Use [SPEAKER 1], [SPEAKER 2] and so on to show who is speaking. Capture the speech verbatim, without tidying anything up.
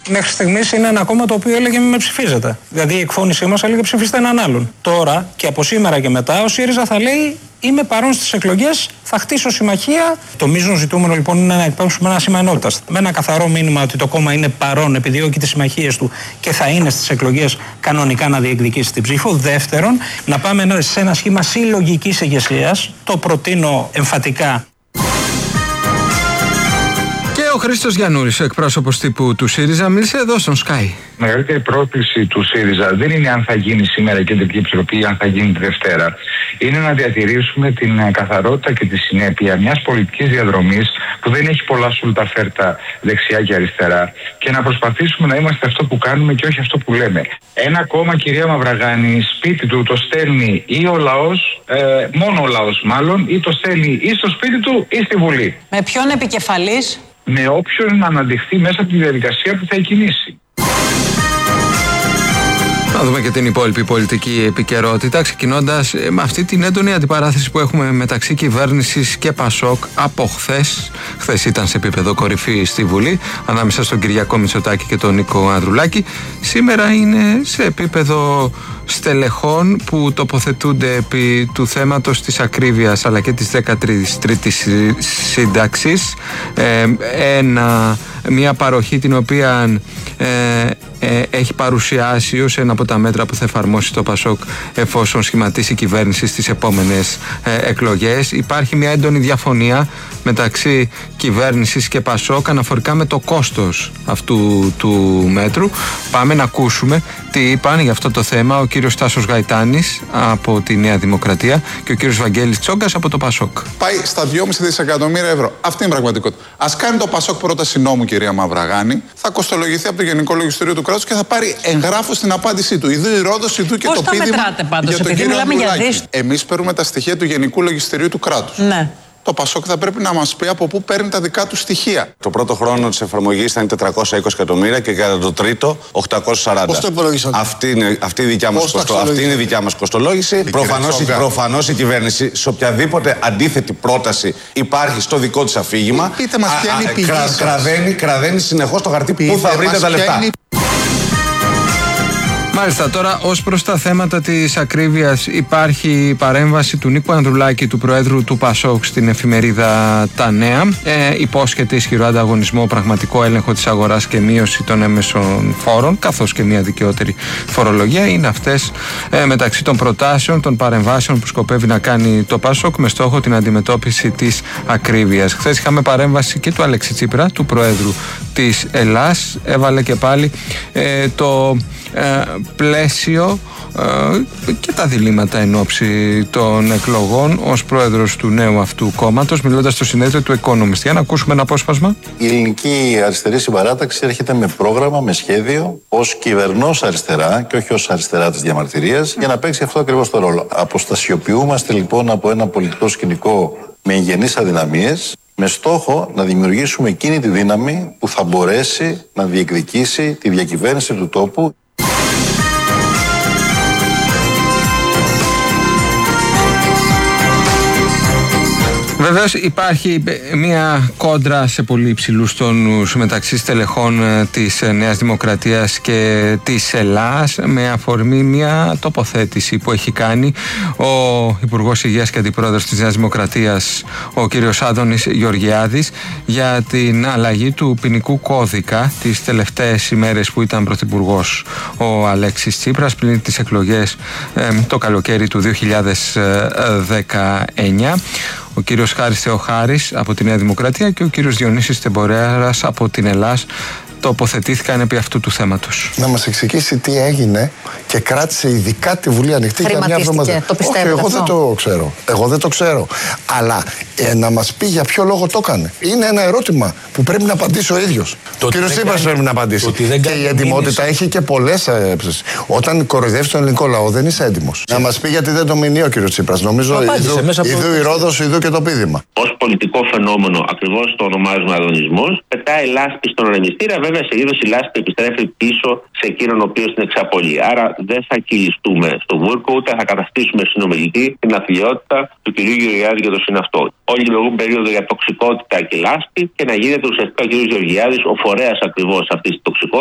[SPEAKER 1] Μέχρι στιγμής είναι ένα κόμμα το οποίο έλεγε μην με ψηφίζετε. Δηλαδή η εκφώνησή μας έλεγε ψηφίστε έναν άλλον. Τώρα και από σήμερα και μετά ο ΣΥΡΙΖΑ θα λέει είμαι παρόν στις εκλογές, θα χτίσω συμμαχία. Το μείζον ζητούμενο λοιπόν είναι να εκπέμψουμε ένα σήμα ενότητας. Με ένα καθαρό μήνυμα ότι το κόμμα είναι παρόν, επιδιώκει τις συμμαχίες του και θα είναι στις εκλογές κανονικά να διεκδικήσει την ψήφο. Δεύτερον, να πάμε σε ένα σχήμα συλλογικής ηγεσίας. Το προτείνω εμφατικά.
[SPEAKER 2] Ο Χρήστος Γιαννούρης, ο εκπρόσωπος τύπου του ΣΥΡΙΖΑ, μίλησε εδώ στον Sky.
[SPEAKER 3] Η μεγαλύτερη πρόκληση του ΣΥΡΙΖΑ δεν είναι αν θα γίνει σήμερα η Κεντρική Επιτροπή ή αν θα γίνει τη Δευτέρα. Είναι να διατηρήσουμε την καθαρότητα και τη συνέπεια μιας πολιτικής διαδρομής που δεν έχει πολλά σουλταφέρτα δεξιά και αριστερά και να προσπαθήσουμε να είμαστε αυτό που κάνουμε και όχι αυτό που λέμε. Ένα κόμμα, κυρία Μαυραγάνη, σπίτι του το στέλνει ή ο λαός, ε, μόνο ο λαός μάλλον, ή το στέλνει ή στο σπίτι του ή στη Βουλή.
[SPEAKER 4] Με ποιον επικεφαλής?
[SPEAKER 3] Με όποιον να αναδειχθεί μέσα από τη διαδικασία που θα εκκινήσει.
[SPEAKER 2] Να δούμε και την υπόλοιπη πολιτική επικαιρότητα, ξεκινώντας με αυτή την έντονη αντιπαράθεση που έχουμε μεταξύ κυβέρνησης και ΠΑΣΟΚ από χθες. Χθες ήταν σε επίπεδο κορυφή στη Βουλή, ανάμεσα στον Κυριάκο Μητσοτάκη και τον Νίκο Ανδρουλάκη. Σήμερα είναι σε επίπεδο στελεχών που τοποθετούνται επί του θέματος της ακρίβειας αλλά και της δέκατης τρίτης σύνταξης. Ε, ένα, μια παροχή την οποία ε, ε, έχει παρουσιάσει ως ένα από τα μέτρα που θα εφαρμόσει το ΠΑΣΟΚ εφόσον σχηματίσει η κυβέρνηση στις επόμενες ε, εκλογές. Υπάρχει μια έντονη διαφωνία μεταξύ κυβέρνησης και ΠΑΣΟΚ αναφορικά με το κόστος αυτού του μέτρου. Πάμε να ακούσουμε τι είπαν για αυτό το θέμα ο κύριος Τάσος Γαϊτάνης από τη Νέα Δημοκρατία και ο κύριος Βαγγέλης Τσόγκας από το ΠΑΣΟΚ.
[SPEAKER 5] Πάει στα δυόμισι δισεκατομμύρια ευρώ. Αυτή είναι η πραγματικότητα. Ας κάνει το ΠΑΣΟΚ πρόταση νόμου, κυρία Μαυραγάνη, θα κοστολογηθεί από το Γενικό Λογιστήριο του Κράτους και θα πάρει εγγράφο στην απάντησή του. Ιδού η Ρόδος, ιδού και
[SPEAKER 4] πώς
[SPEAKER 5] το πείδημα.
[SPEAKER 4] Πώς τα μετράτε πάντως, επειδή μιλάμε για δις.
[SPEAKER 5] Εμείς παίρνουμε τα στοιχεία του Γενικού Λογιστηρίου του Κράτους.
[SPEAKER 4] Ναι.
[SPEAKER 5] Το ΠΑΣΟΚ θα πρέπει να μας πει από πού παίρνει τα δικά του στοιχεία.
[SPEAKER 6] Το πρώτο χρόνο της εφαρμογής θα είναι τετρακόσια είκοσι εκατομμύρια και κατά το τρίτο οκτακόσια σαράντα.
[SPEAKER 5] Πώς το υπολογίσατε?
[SPEAKER 6] Αυτή είναι, αυτή η δικιά μας, κοστο, αυτή είναι η δικιά μας κοστολόγηση. Προφανώς, η, προφανώς η κυβέρνηση σε οποιαδήποτε αντίθετη πρόταση υπάρχει στο δικό της αφήγημα.
[SPEAKER 5] Πείτε μας ποια είναι η πηγή σας.
[SPEAKER 6] Κραδένει, κραδένει συνεχώς το χαρτί που θα βρείτε τα λεφτά.
[SPEAKER 2] Μάλιστα, τώρα ως προς τα θέματα της ακρίβειας υπάρχει παρέμβαση του Νίκου Ανδρουλάκη, του Προέδρου του ΠΑΣΟΚ, στην εφημερίδα Τα Νέα. Ε, υπόσχεται ισχυρό ανταγωνισμό, πραγματικό έλεγχο της αγοράς και μείωση των έμεσων φόρων, καθώς και μια δικαιότερη φορολογία. Είναι αυτές ε, μεταξύ των προτάσεων, των παρεμβάσεων που σκοπεύει να κάνει το ΠΑΣΟΚ με στόχο την αντιμετώπιση της ακρίβειας. Χθες είχαμε παρέμβαση και του Αλέξη Τσίπρα, του Προέδρου της Ελλάς. Έβαλε και πάλι ε, το ε, πλαίσιο ε, και τα διλήμματα εν ώψη των εκλογών ως πρόεδρος του νέου αυτού κόμματος, μιλώντας στο συνέδριο του Economist. Για να ακούσουμε ένα απόσπασμα.
[SPEAKER 7] Η Ελληνική Αριστερή Συμπαράταξη έρχεται με πρόγραμμα, με σχέδιο, ως κυβερνός αριστερά και όχι ως αριστερά της διαμαρτυρίας, για να παίξει αυτό ακριβώς το ρόλο. Αποστασιοποιούμαστε λοιπόν από ένα πολιτικό σκηνικό με εγγενείς αδυναμίες, με στόχο να δημιουργήσουμε εκείνη τη δύναμη που θα μπορέσει να διεκδικήσει τη διακυβέρνηση του τόπου.
[SPEAKER 2] Βεβαίως υπάρχει μια κόντρα σε πολύ υψηλούς τόνους μεταξύ στελεχών της Νέας Δημοκρατίας και της Ελλάς με αφορμή μια τοποθέτηση που έχει κάνει ο Υπουργός Υγείας και Αντιπρόεδρος της Νέας Δημοκρατίας, ο κύριος Άδωνης Γεωργιάδης, για την αλλαγή του ποινικού κώδικα τις τελευταίες ημέρες που ήταν πρωθυπουργός ο Αλέξης Τσίπρας πριν τις εκλογές ε, το καλοκαίρι του δύο χιλιάδες δεκαεννιά. Ο κύριος Χάρης Θεοχάρης από τη Νέα Δημοκρατία και ο κύριος Διονύσης Τεμπορέρας από την Ελλάς τοποθετήθηκαν επί αυτού του θέματος.
[SPEAKER 8] Να μας εξηγήσει τι έγινε και κράτησε ειδικά τη Βουλή ανοιχτή για μια εβδομάδα.
[SPEAKER 4] Το πιστεύετε?
[SPEAKER 8] Όχι, εγώ
[SPEAKER 4] αυτό?
[SPEAKER 8] δεν το ξέρω. Εγώ δεν το ξέρω. Αλλά ε, να μας πει για ποιο λόγο το έκανε. Είναι ένα ερώτημα που πρέπει να απαντήσει ο ίδιος. Ο κύριος Τσίπρας πρέπει να απαντήσει. Και η εντιμότητα έχει και πολλές έψεις. Όταν κοροϊδεύεις τον ελληνικό λαό δεν είσαι έντιμος. Να μας πει γιατί δεν το μηνύει ο κύριος Τσίπρας. Νομίζω ιδού η Ρόδος, ιδού και το πείδημα.
[SPEAKER 9] Ως πολιτικό φαινόμενο, ακριβώς το ονομάζουμε αδωνισμός, πετάει λάσπη στον ορεμιστήρα. Βέβαια, σε είδος η λάσπη επιστρέφει πίσω σε εκείνον ο οποίος την εξαπολύει. Άρα δεν θα κυλιστούμε στο βούρκο, ούτε θα καταστήσουμε συνομιλητή την αθλιότητα του κ. Γεωργιάδη για το συναυτό. Όλοι δημιουργούν περίοδο για τοξικότητα και λάσπη και να γίνεται ουσιαστικά ο κ. Γεωργιάδης ο φορέας ακριβώς αυτής της τοξικότητας.